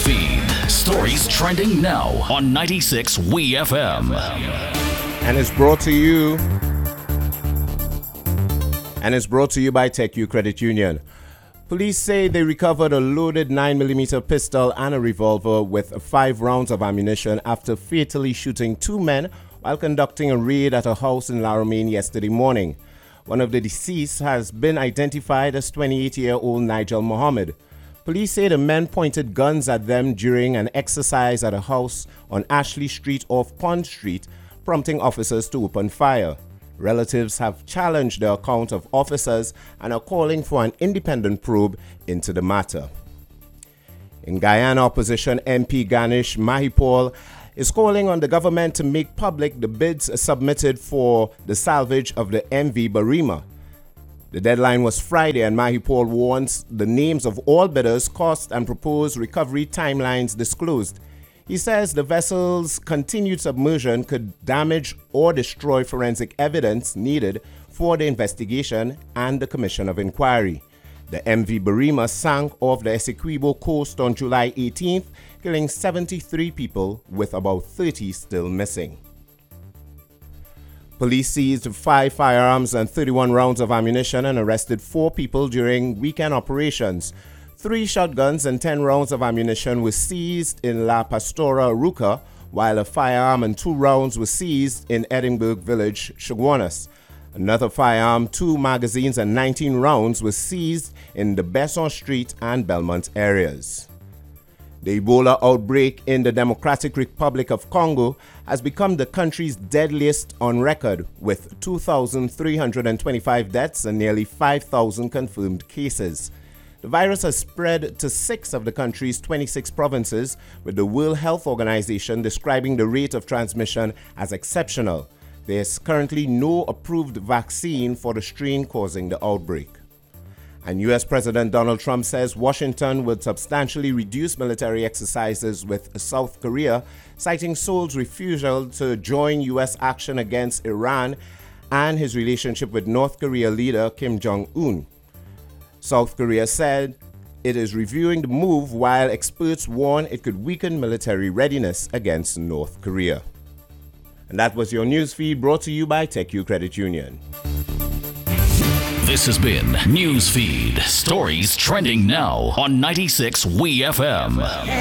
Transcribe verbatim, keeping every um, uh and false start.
Newsfeed, stories trending now on ninety-six W E F M. And it's brought to you and it's brought to you by TechU Credit Union. Police say they recovered a loaded nine millimeter pistol and a revolver with five rounds of ammunition after fatally shooting two men while conducting a raid at a house in La Romaine yesterday morning. One of the deceased has been identified as twenty-eight-year-old Nigel Mohammed. Police say the men pointed guns at them during an exercise at a house on Ashley Street off Pond Street, prompting officers to open fire. Relatives have challenged the account of officers and are calling for an independent probe into the matter. In Guyana, opposition M P Ganesh Mahipal is calling on the government to make public the bids submitted for the salvage of the M V Barima. The deadline was Friday, and Mahipal wants the names of all bidders, cost and proposed recovery timelines disclosed. He says the vessel's continued submersion could damage or destroy forensic evidence needed for the investigation and the commission of inquiry. The M V Barima sank off the Essequibo coast on July eighteenth, killing seventy-three people, with about thirty still missing. Police seized five firearms and thirty-one rounds of ammunition and arrested four people during weekend operations. Three shotguns and ten rounds of ammunition were seized in La Pastora, Ruka, while a firearm and two rounds were seized in Edinburgh Village, Chaguanas. Another firearm, two magazines and nineteen rounds were seized in the Besson Street and Belmont areas. The Ebola outbreak in the Democratic Republic of Congo has become the country's deadliest on record, with two thousand three hundred twenty-five deaths and nearly five thousand confirmed cases. The virus has spread to six of the country's twenty-six provinces, with the World Health Organization describing the rate of transmission as exceptional. There is currently no approved vaccine for the strain causing the outbreak. And U S President Donald Trump says Washington would substantially reduce military exercises with South Korea, citing Seoul's refusal to join U S action against Iran and his relationship with North Korea leader Kim Jong-un. South Korea said it is reviewing the move, while experts warn it could weaken military readiness against North Korea. And that was your newsfeed, brought to you by TechU Credit Union. This has been Newsfeed, stories trending now on ninety-six W E F M.